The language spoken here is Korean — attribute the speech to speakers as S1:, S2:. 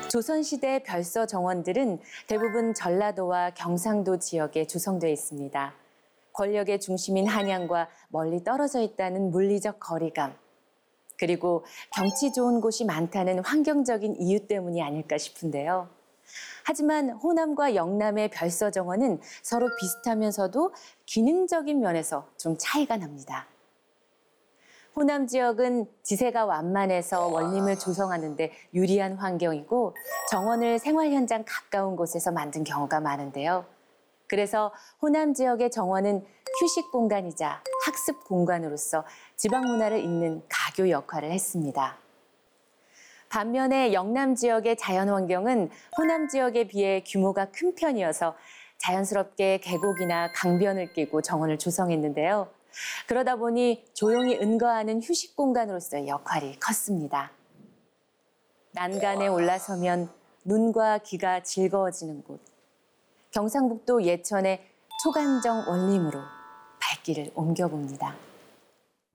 S1: 조선시대 별서 정원들은 대부분 전라도와 경상도 지역에 조성되어 있습니다. 권력의 중심인 한양과 멀리 떨어져 있다는 물리적 거리감, 그리고 경치 좋은 곳이 많다는 환경적인 이유 때문이 아닐까 싶은데요. 하지만 호남과 영남의 별서 정원은 서로 비슷하면서도 기능적인 면에서 좀 차이가 납니다. 호남 지역은 지세가 완만해서 원림을 조성하는 데 유리한 환경이고 정원을 생활 현장 가까운 곳에서 만든 경우가 많은데요. 그래서 호남 지역의 정원은 휴식 공간이자 학습 공간으로서 지방 문화를 잇는 가교 역할을 했습니다. 반면에 영남 지역의 자연 환경은 호남 지역에 비해 규모가 큰 편이어서 자연스럽게 계곡이나 강변을 끼고 정원을 조성했는데요. 그러다 보니 조용히 은거하는 휴식 공간으로서의 역할이 컸습니다. 난간에 올라서면 눈과 귀가 즐거워지는 곳. 경상북도 예천의 초간정 원림으로 발길을 옮겨봅니다.